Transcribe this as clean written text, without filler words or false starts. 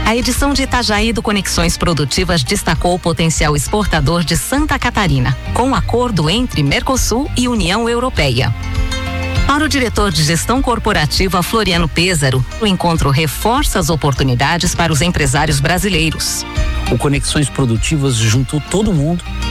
A edição de Itajaí do Conexões Produtivas destacou o potencial exportador de Santa Catarina, com acordo entre Mercosul e União Europeia. Para o diretor de gestão corporativa Floriano Pêsaro, o encontro reforça as oportunidades para os empresários brasileiros. O Conexões Produtivas juntou todo mundo